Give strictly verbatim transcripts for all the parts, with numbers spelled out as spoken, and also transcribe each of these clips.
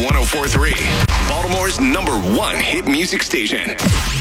one oh four point three, Baltimore's number one hit music station.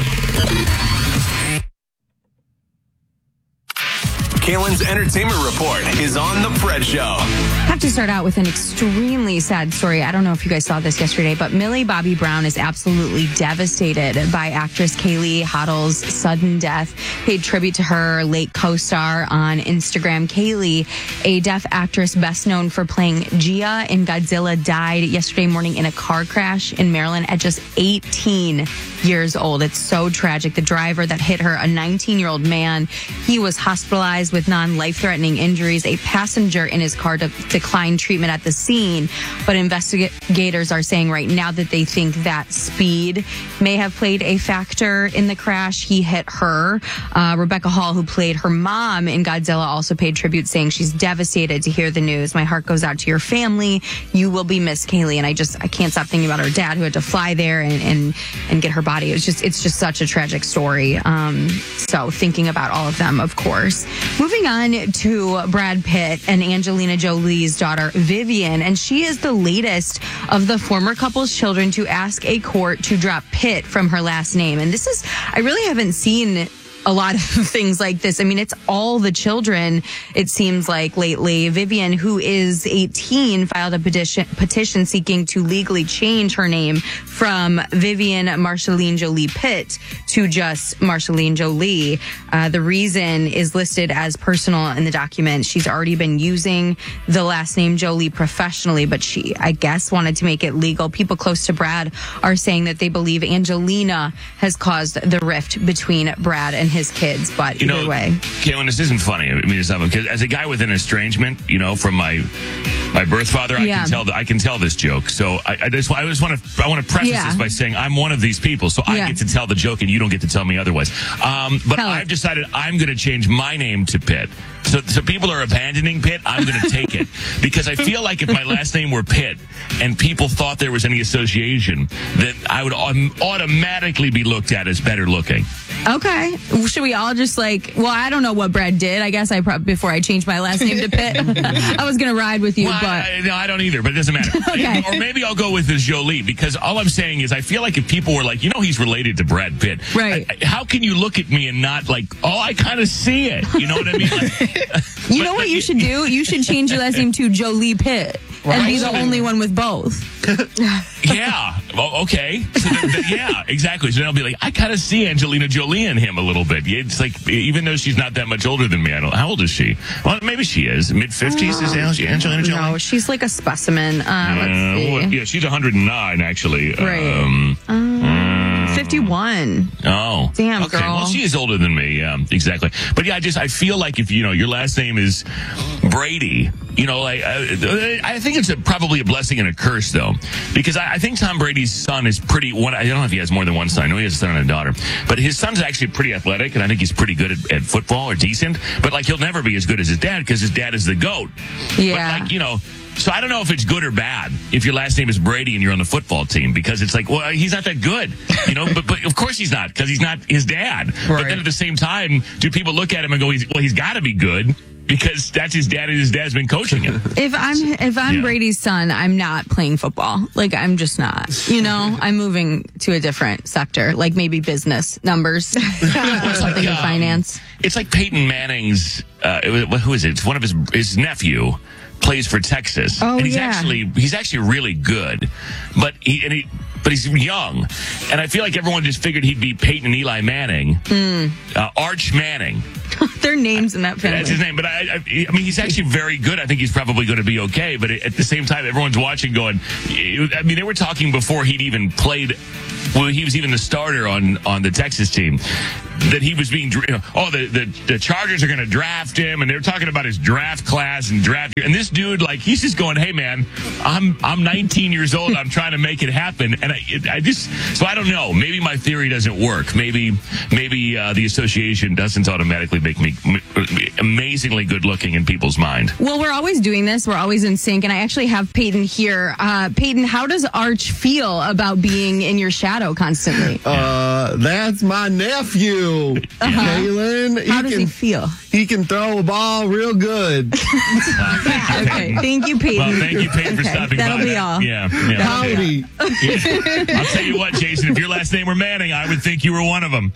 Kaylin's Entertainment Report is on The Fred Show. I have to start out with an extremely sad story. I don't know if you guys saw this yesterday, but Millie Bobby Brown is absolutely devastated by actress Kaylee Hoddle's sudden death. Paid tribute to her late co-star on Instagram. Kaylee, a deaf actress best known for playing Gia in Godzilla, died yesterday morning in a car crash in Maryland at just eighteen years old. It's so tragic. The driver that hit her, a nineteen-year-old man, he was hospitalized with non-life-threatening injuries. A passenger in his car de- declined treatment at the scene, but investigators are saying right now that they think that speed may have played a factor in the crash. He hit her. Uh, Rebecca Hall, who played her mom in Godzilla, also paid tribute, saying she's devastated to hear the news. My heart goes out to your family. You will be missed, Kaylee. And I just, I can't stop thinking about her dad, who had to fly there and and, and get her body. It's just, it's just such a tragic story. Um, so thinking about all of them, of course. Moving on to Brad Pitt and Angelina Jolie's daughter, Vivian, and she is the latest of the former couple's children to ask a court to drop Pitt from her last name. And this is, I really haven't seen a lot of things like this. I mean, it's all the children, it seems like, lately. Vivian, who is eighteen, filed a petition, petition seeking to legally change her name from Vivian Marceline Jolie Pitt to just Marceline Jolie. Uh, the reason is listed as personal in the document. She's already been using the last name Jolie professionally, but she, I guess, wanted to make it legal. People close to Brad are saying that they believe Angelina has caused the rift between Brad and his kids, but you either know, way. Kaylin, this isn't funny. I mean, it's not, because as a guy with an estrangement, you know, from my my birth father, I yeah. can tell I can tell this joke. So I, I just I just want to I want to preface yeah. this by saying I'm one of these people, so yeah. I get to tell the joke and you don't get to tell me otherwise. Um, but Tell I've it. decided I'm going to change my name to Pitt. So, so people are abandoning Pitt. I'm going to take it because I feel like if my last name were Pitt and people thought there was any association, then I would um, automatically be looked at as better looking. Okay. Should we all just like, well, I don't know what Brad did. I guess I probably, before I changed my last name to Pitt, I was going to ride with you, well, but. I, no, I don't either, but it doesn't matter. Okay. Or maybe I'll go with the Jolie, because all I'm saying is I feel like if people were like, you know, he's related to Brad Pitt. Right. I, how can you look at me and not like, oh, I kind of see it. You know what I mean? Like, you know what you should do? You should change your last name to Jolie Pitt and Right. be the only one with both. Yeah. Well, okay. So then, then, yeah, exactly. So then I'll be like, I kind of see Angelina Jolie in him a little bit. It's like, even though she's not that much older than me, I don't. How old is she? Well, maybe she is. Mid fifties is Angelina Jolie? No, she's like a specimen. Uh, let's Uh, see. well, yeah, she's one hundred nine, actually. Right. Um, Um, fifty-one. Oh. Damn, okay. girl. Well, she is older than me. Yeah, exactly. But yeah, I just, I feel like if, you know, your last name is Brady, you know, like, I, I think it's a, probably a blessing and a curse, though, because I, I think Tom Brady's son is pretty, one, I don't know if he has more than one son. I know he has a son and a daughter, but his son's actually pretty athletic, and I think he's pretty good at, at football, or decent, but like, he'll never be as good as his dad, because his dad is the GOAT. Yeah. But like, you know, so I don't know if it's good or bad if your last name is Brady and you're on the football team, because it's like, well, he's not that good, you know, but, but of course he's not, because he's not his dad. Right. But then at the same time, do people look at him and go, he's, well, he's got to be good, because that's his dad, and his dad's been coaching him. If I'm if I'm Yeah. Brady's son, I'm not playing football. Like, I'm just not. You know, I'm moving to a different sector, like maybe business numbers or something in um, finance. It's like Peyton Manning's, uh, it was- who is it? It's one of his his nephew plays for Texas. Oh, and he's yeah. actually he's actually really good, but he and he but he's young, and I feel like everyone just figured he'd be Peyton and Eli Manning, Mm. uh, Arch Manning. Their names in that family. That's his name, but I, I, I mean, he's actually very good. I think he's probably going to be okay. But at the same time, everyone's watching, going. I mean, they were talking before he'd even played. Well, he was even the starter on on the Texas team. That he was being, you know, oh, the, the, the Chargers are going to draft him, and they're talking about his draft class and draft. And this dude, like, he's just going, hey, man, I'm I'm nineteen years old. I'm trying to make it happen. And I, it, I just, so I don't know. Maybe my theory doesn't work. Maybe maybe uh, the association doesn't automatically make me amazingly good looking in people's mind. Well, we're always doing this. We're always in sync. And I actually have Peyton here. Uh, Peyton, how does Arch feel about being in your shadow shadow constantly. Uh, that's my nephew, Uh-huh. Kaylin. How does can, he feel? He can throw a ball real good. Okay, thank you, Peyton. Well, thank you, Peyton, for Okay, stopping that'll by. be That- all. Yeah. yeah. Howdy. Yeah. I'll tell you what, Jason, if your last name were Manning, I would think you were one of them.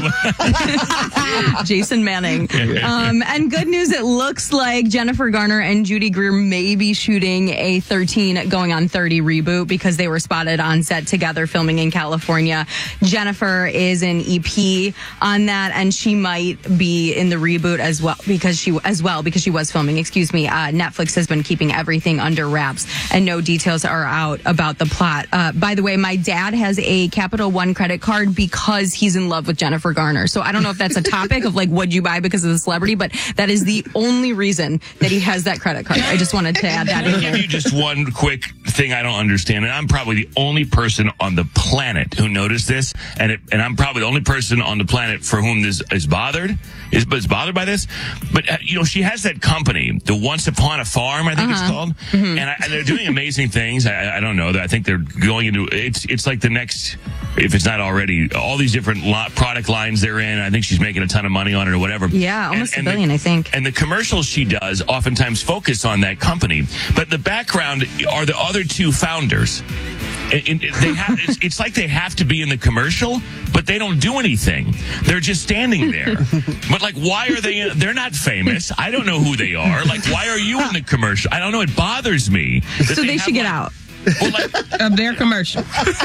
I really would. Jason Manning. Um, and good news, it looks like Jennifer Garner and Judy Greer may be shooting a thirteen going on thirty reboot because they were spotted on set together filming in California. Jennifer is an E P on that, and she might be in the reboot as well because she as well because she was filming. Excuse me. Uh, Netflix has been keeping everything under wraps, and no details are out about the plot. Uh, by the way, my dad has a Capital One credit card because he's in love with Jennifer Garner. So I don't know if that's a topic of like, what'd you buy because of the celebrity, but that is the only reason that he has that credit card. I just wanted to add that in I'll here. give you just one quick thing I don't understand, and I'm probably the only person on the planet who noticed this, and it, and I'm probably the only person on the planet for whom this is bothered, is, is bothered by this. But, uh, you know, she has that company, the Once Upon a Farm, I think Uh-huh. it's called, Mm-hmm. and, I, and they're doing amazing things. I, I don't know. I think they're going into, it's it's like the next, if it's not already, all these different lot, product lines they're in. I think she's making a ton of money on it or whatever. Yeah, almost And- and a billion, the, I think. And the commercials she does oftentimes focus on that company, but the background are the other two founders. It, it, they have, it's, it's like they have to be in the commercial, but they don't do anything. They're just standing there. But like, why are they? They're not famous. I don't know who they are. Like, why are you in the commercial? I don't know. It bothers me. that So they have, should get like- out Well, like, Of their commercial. of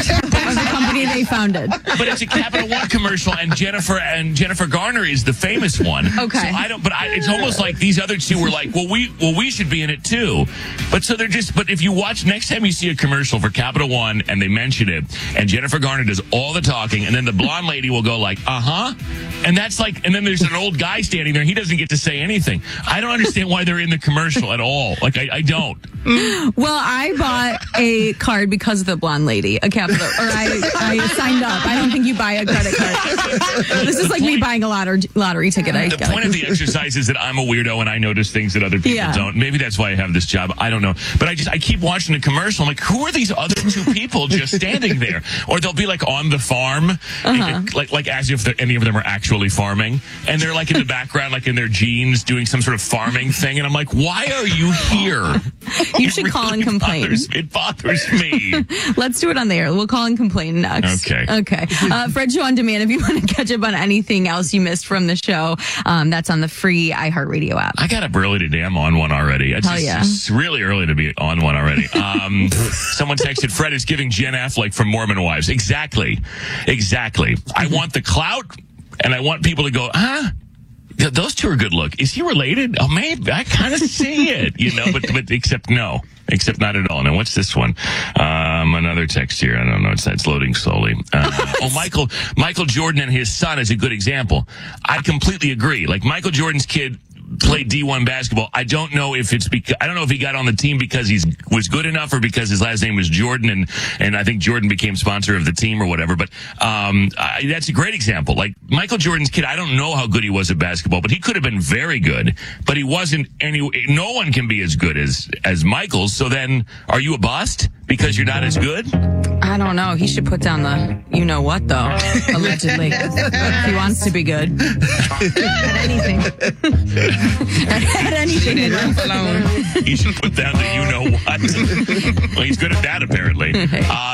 the company they founded. but it's a Capital One commercial, and Jennifer and Jennifer Garner is the famous one. Okay. So I don't. But I, it's almost like these other two were like, well, we well we should be in it too. But so they're just. But if you watch next time you see a commercial for Capital One and they mention it, and Jennifer Garner does all the talking, and then the blonde lady will go like, uh huh, and that's like, and then there's an old guy standing there. He doesn't get to say anything. I don't understand why they're in the commercial at all. Like I, I don't. Well, I bought a card because of the blonde lady, a capital, or I, I signed up. I don't think you buy a credit card. This is like me buying a lottery, lottery ticket. I The got point of the exercise is that I'm a weirdo and I notice things that other people Yeah. don't. Maybe that's why I have this job. I don't know. But I just, I keep watching the commercial. I'm like, who are these other two people just standing there? Or they'll be like on the farm, Uh-huh. like, like as if they're- any of them are actually farming. And they're like in the background, like in their jeans doing some sort of farming thing. And I'm like, why are you here? You It should call and really complain. bothers- It bothers me. Let's do it on the air. We'll call and complain next. Okay. Okay. Uh, Fred Show on Demand. If you want to catch up on anything else you missed from the show, um, that's on the free iHeartRadio app. I got up early today. I'm on one already. It's, Hell just- yeah. it's really early to be on one already. Um, someone texted, Fred is giving Jen Affleck from Mormon Wives. Exactly. Exactly. I want the clout, and I want people to go, huh? Th- Those two are good look. Is he related? Oh, maybe. I kind of see it, you know, but, but except no. Except not at all. Now, what's this one? Um, another text here. I don't know. It's, it's loading slowly. Uh, oh, Michael, Michael Jordan and his son is a good example. I completely agree. Like Michael Jordan's kid played D one basketball. I don't know if it's because, I don't know if he got on the team because he's was good enough or because his last name was Jordan and, and I think Jordan became sponsor of the team or whatever. But, um, I, that's a great example. Like Michael Jordan's kid, I don't know how good he was at basketball, but he could have been very good, but he wasn't any, no one can be as good as, as Michael. So then are you a bust because you're not as good? I don't know. He should put down the you know what, though, allegedly. If he wants to be good. At anything. At anything. in life. He should put down the you know what. Well, he's good at that apparently. Uh,